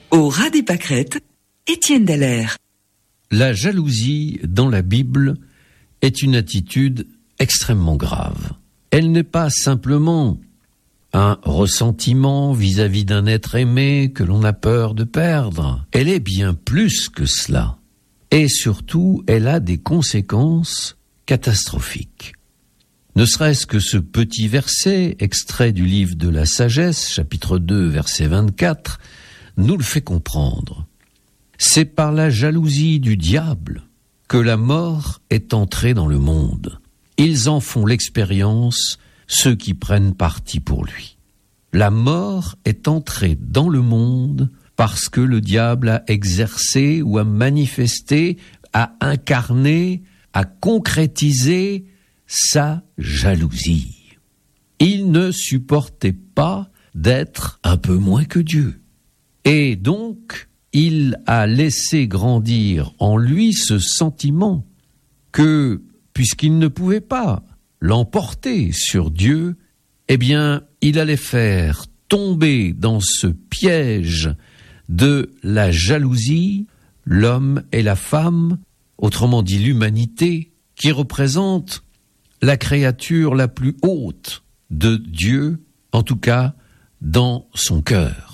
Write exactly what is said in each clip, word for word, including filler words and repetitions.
Au ras des pâquerettes, Étienne Dallaire. La jalousie dans la Bible est une attitude extrêmement grave. Elle n'est pas simplement un ressentiment vis-à-vis d'un être aimé que l'on a peur de perdre. Elle est bien plus que cela. Et surtout, elle a des conséquences catastrophiques. Ne serait-ce que ce petit verset, extrait du livre de la Sagesse, chapitre deux, verset vingt-quatre, nous le fait comprendre. C'est par la jalousie du diable que la mort est entrée dans le monde. Ils en font l'expérience, ceux qui prennent parti pour lui. La mort est entrée dans le monde parce que le diable a exercé ou a manifesté, a incarné, a concrétisé sa jalousie. Il ne supportait pas d'être un peu moins que Dieu. Et donc, il a laissé grandir en lui ce sentiment que, puisqu'il ne pouvait pas l'emporter sur Dieu, eh bien, il allait faire tomber dans ce piège de la jalousie l'homme et la femme, autrement dit l'humanité, qui représente la créature la plus haute de Dieu, en tout cas dans son cœur.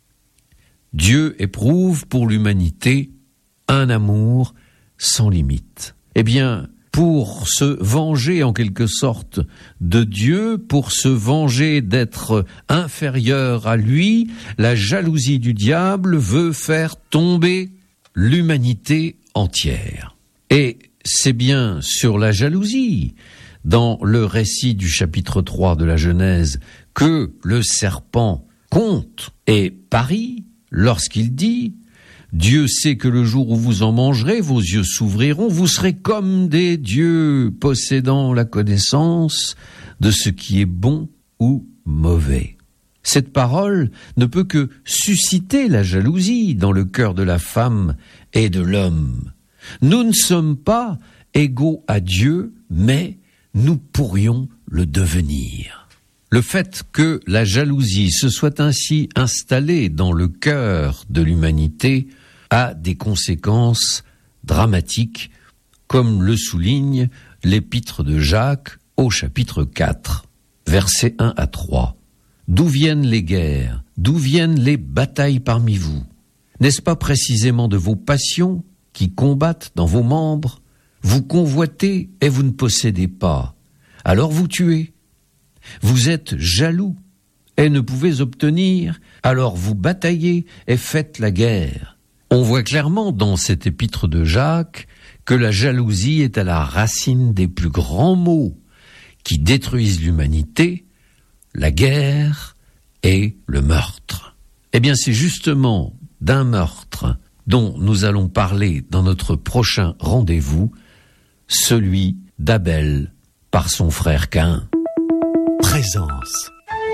Dieu éprouve pour l'humanité un amour sans limite. Eh bien, pour se venger en quelque sorte de Dieu, pour se venger d'être inférieur à lui, la jalousie du diable veut faire tomber l'humanité entière. Et c'est bien sur la jalousie, dans le récit du chapitre trois de la Genèse, que le serpent compte et parie lorsqu'il dit « Dieu sait que le jour où vous en mangerez, vos yeux s'ouvriront, vous serez comme des dieux possédant la connaissance de ce qui est bon ou mauvais. » Cette parole ne peut que susciter la jalousie dans le cœur de la femme et de l'homme. Nous ne sommes pas égaux à Dieu, mais nous pourrions le devenir. Le fait que la jalousie se soit ainsi installée dans le cœur de l'humanité a des conséquences dramatiques, comme le souligne l'épître de Jacques au chapitre quatre, versets un à trois. D'où viennent les guerres? D'où viennent les batailles parmi vous? N'est-ce pas précisément de vos passions qui combattent dans vos membres? Vous convoitez et vous ne possédez pas. Alors vous tuez. Vous êtes jaloux et ne pouvez obtenir, alors vous bataillez et faites la guerre. On voit clairement dans cette épître de Jacques que la jalousie est à la racine des plus grands maux qui détruisent l'humanité, la guerre et le meurtre. Eh bien, c'est justement d'un meurtre dont nous allons parler dans notre prochain rendez-vous, celui d'Abel par son frère Caïn. Présence.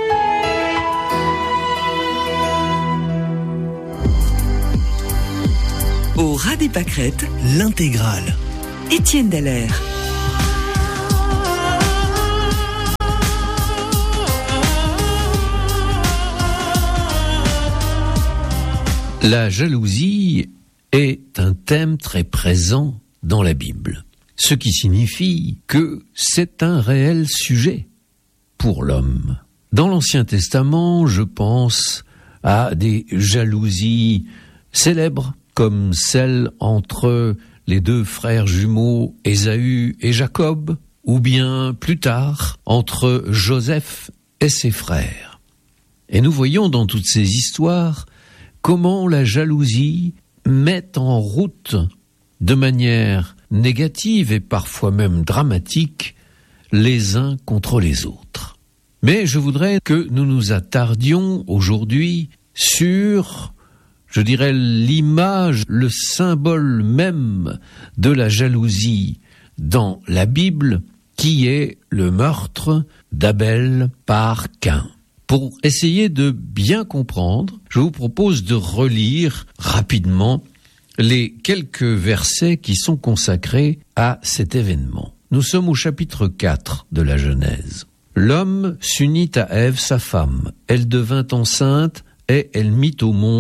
Au ras des pâquerettes, l'intégrale. Étienne Dallaire. La jalousie est un thème très présent dans la Bible, ce qui signifie que c'est un réel sujet pour l'homme. Dans l'Ancien Testament, je pense à des jalousies célèbres, comme celle entre les deux frères jumeaux Ésaü et Jacob, ou bien plus tard, entre Joseph et ses frères. Et nous voyons dans toutes ces histoires comment la jalousie met en route, de manière négative et parfois même dramatique, les uns contre les autres. Mais je voudrais que nous nous attardions aujourd'hui sur, je dirais, l'image, le symbole même de la jalousie dans la Bible, qui est le meurtre d'Abel par Caïn. Pour essayer de bien comprendre, je vous propose de relire rapidement les quelques versets qui sont consacrés à cet événement. Nous sommes au chapitre quatre de la Genèse. L'homme s'unit à Ève, sa femme. Elle devint enceinte et elle mit au monde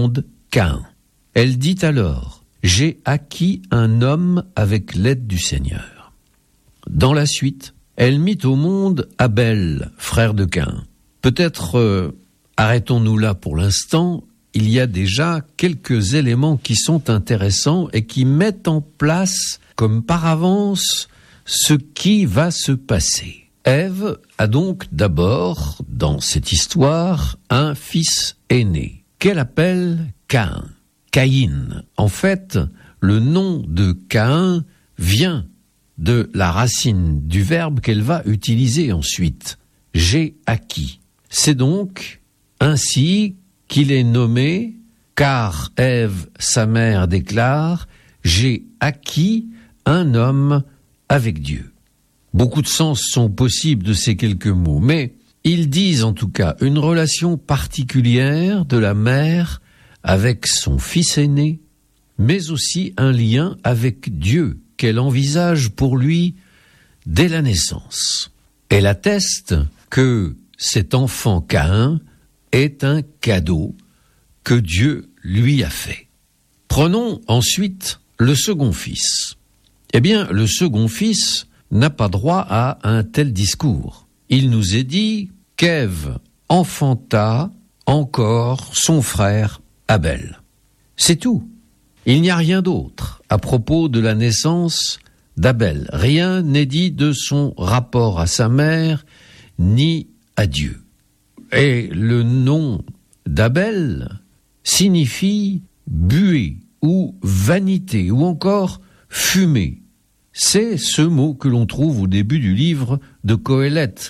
Caïn. Elle dit alors, « J'ai acquis un homme avec l'aide du Seigneur. » Dans la suite, elle mit au monde Abel, frère de Caïn. Peut-être euh, arrêtons-nous là pour l'instant. Il y a déjà quelques éléments qui sont intéressants et qui mettent en place, comme par avance, ce qui va se passer. Ève a donc d'abord, dans cette histoire, un fils aîné, qu'elle appelle Caïn. Caïn. En fait, le nom de Caïn vient de la racine du verbe qu'elle va utiliser ensuite. J'ai acquis. C'est donc ainsi qu'il est nommé, car Ève, sa mère, déclare « J'ai acquis un homme avec Dieu ». Beaucoup de sens sont possibles de ces quelques mots, mais ils disent en tout cas une relation particulière de la mère avec son fils aîné, mais aussi un lien avec Dieu qu'elle envisage pour lui dès la naissance. Elle atteste que cet enfant Caïn est un cadeau que Dieu lui a fait. Prenons ensuite le second fils. Eh bien, le second fils n'a pas droit à un tel discours. Il nous est dit qu'Ève enfanta encore son frère Abel. C'est tout. Il n'y a rien d'autre à propos de la naissance d'Abel. Rien n'est dit de son rapport à sa mère, ni à Dieu. Et le nom d'Abel signifie buée ou vanité ou encore fumée. C'est ce mot que l'on trouve au début du livre de Qoéleth.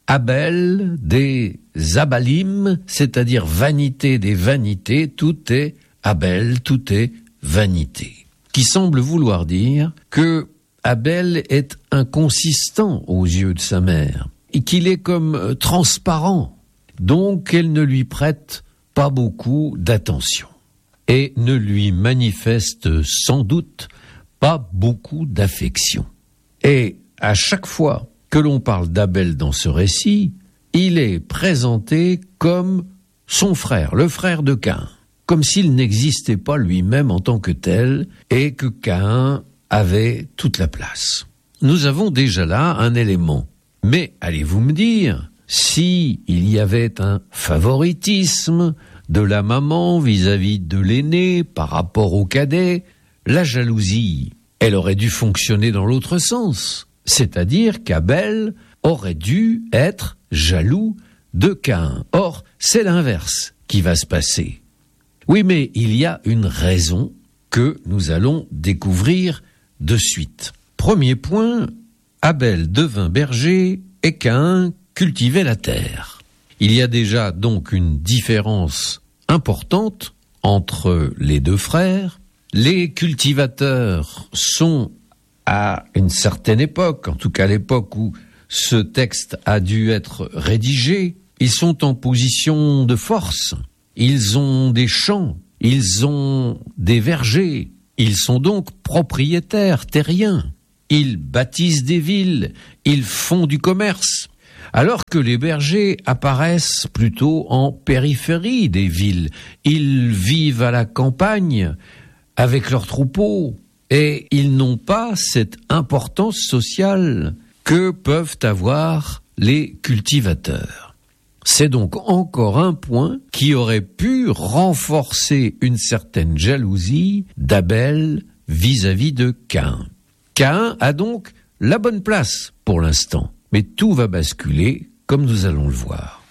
Abel des Abalim, c'est-à-dire vanité des vanités, tout est Abel, tout est vanité. Qui semble vouloir dire que Abel est inconsistant aux yeux de sa mère et qu'il est comme transparent. Donc elle ne lui prête pas beaucoup d'attention et ne lui manifeste sans doute pas beaucoup d'affection. Et à chaque fois que l'on parle d'Abel dans ce récit, il est présenté comme son frère, le frère de Caïn, comme s'il n'existait pas lui-même en tant que tel et que Caïn avait toute la place. Nous avons déjà là un élément. Mais allez-vous me dire, si il y avait un favoritisme de la maman vis-à-vis de l'aîné par rapport au cadet, la jalousie, elle aurait dû fonctionner dans l'autre sens. C'est-à-dire qu'Abel aurait dû être jaloux de Caïn. Or, c'est l'inverse qui va se passer. Oui, mais il y a une raison que nous allons découvrir de suite. Premier point, Abel devint berger et Caïn cultivait la terre. Il y a déjà donc une différence importante entre les deux frères. Les cultivateurs sont à une certaine époque, en tout cas l'époque où ce texte a dû être rédigé, ils sont en position de force. Ils ont des champs, ils ont des vergers, ils sont donc propriétaires terriens. Ils bâtissent des villes, ils font du commerce, alors que les bergers apparaissent plutôt en périphérie des villes. Ils vivent à la campagne avec leurs troupeaux et ils n'ont pas cette importance sociale que peuvent avoir les cultivateurs. C'est donc encore un point qui aurait pu renforcer une certaine jalousie d'Abel vis-à-vis de Caïn. Caïn a donc la bonne place pour l'instant, mais tout va basculer comme nous allons le voir.